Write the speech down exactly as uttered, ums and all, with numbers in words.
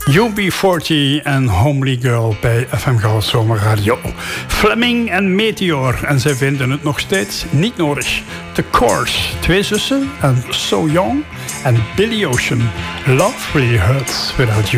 U B veertig en Homely Girl bij F M Goud Zomerradio. Fleming en Meteor. En zij vinden het nog steeds niet nodig. The Course, twee zussen en So Young en Billy Ocean. Love really hurts without you.